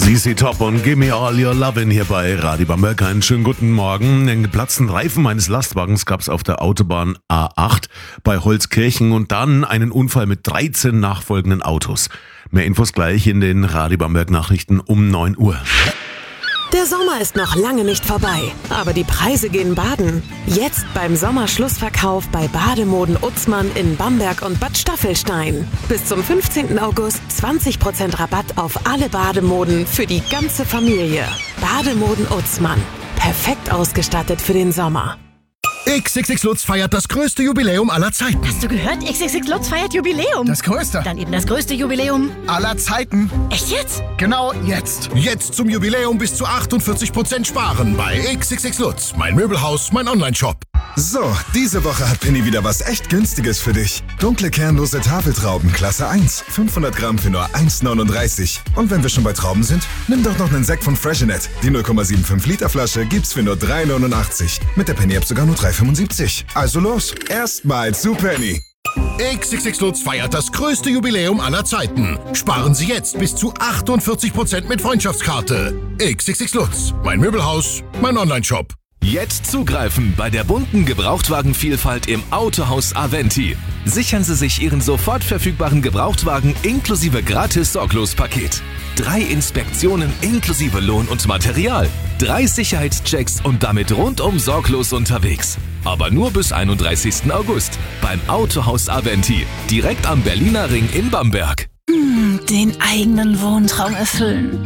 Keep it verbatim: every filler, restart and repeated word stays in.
Z Z Top und Gimme All Your Lovin' hier bei Radio Bamberg. Einen schönen guten Morgen. Den geplatzten Reifen meines Lastwagens gab es auf der Autobahn A acht bei Holzkirchen und dann einen Unfall mit dreizehn nachfolgenden Autos. Mehr Infos gleich in den Radio Bamberg Nachrichten um neun Uhr. Der Sommer ist noch lange nicht vorbei, aber die Preise gehen baden. Jetzt beim Sommerschlussverkauf bei Bademoden Utzmann in Bamberg und Bad Staffelstein. Bis zum fünfzehnten August zwanzig Prozent Rabatt auf alle Bademoden für die ganze Familie. Bademoden Utzmann. Perfekt ausgestattet für den Sommer. X X X Lutz feiert das größte Jubiläum aller Zeiten. Hast du gehört? X X X Lutz feiert Jubiläum. Das größte. Dann eben das größte Jubiläum aller Zeiten. Echt jetzt? Genau jetzt. Jetzt zum Jubiläum bis zu achtundvierzig Prozent sparen bei X X X Lutz. Mein Möbelhaus, mein Online-Shop. So, diese Woche hat Penny wieder was echt Günstiges für dich. Dunkle kernlose Tafeltrauben, Klasse eins. fünfhundert Gramm für nur eins neununddreißig. Und wenn wir schon bei Trauben sind, nimm doch noch einen Sekt von Freshenet. Die null Komma fünfundsiebzig Liter Flasche gibt's für nur drei neunundachtzig. Mit der Penny-App sogar nur drei fünfundsiebzig. Also los, erstmal zu Penny. X X X Lutz feiert das größte Jubiläum aller Zeiten. Sparen Sie jetzt bis zu achtundvierzig Prozent mit Freundschaftskarte. X X X Lutz. Mein Möbelhaus, mein Online-Shop. Jetzt zugreifen bei der bunten Gebrauchtwagenvielfalt im Autohaus Aventi. Sichern Sie sich Ihren sofort verfügbaren Gebrauchtwagen inklusive Gratis-Sorglos-Paket. Drei Inspektionen inklusive Lohn und Material. Drei Sicherheitschecks und damit rundum sorglos unterwegs. Aber nur bis einunddreißigsten August beim Autohaus Aventi, direkt am Berliner Ring in Bamberg. Hm, den eigenen Wohntraum erfüllen.